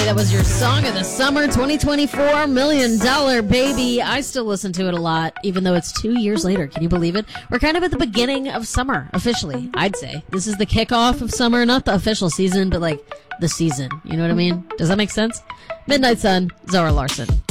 That was your song of the summer, 2024, $1 Million Baby. I still listen to it a lot, even though it's 2 years later. Can you believe it? We're kind of at the beginning of summer, officially, I'd say. This is the kickoff of summer, not the official season, but like the season. You know what I mean? Does that make sense? Midnight Sun, Zara Larson.